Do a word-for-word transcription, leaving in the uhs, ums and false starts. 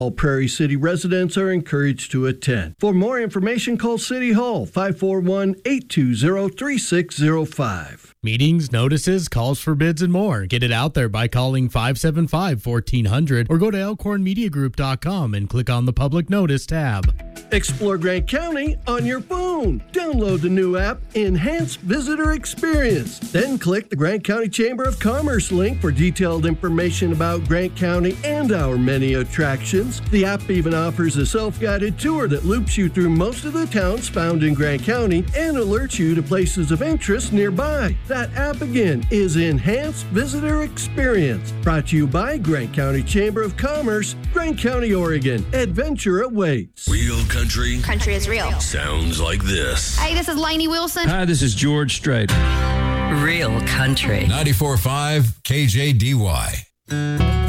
All Prairie City residents are encouraged to attend. For more information, call City Hall five four one, eight two zero, three six zero five. Meetings, notices, calls for bids, and more. Get it out there by calling five seven five, one four zero zero or go to elkhorn media group dot com and click on the Public Notice tab. Explore Grant County on your phone. Download the new app, Enhanced Visitor Experience. Then click the Grant County Chamber of Commerce link for detailed information about Grant County and our many attractions. The app even offers a self-guided tour that loops you through most of the towns found in Grant County and alerts you to places of interest nearby. That app again is Enhanced Visitor Experience. Brought to you by Grant County Chamber of Commerce, Grant County, Oregon. Adventure awaits. Real country. Country is real. Sounds like this. Hey, this is Lainey Wilson. Hi, this is George Strait. Real country. ninety-four point five K J D Y.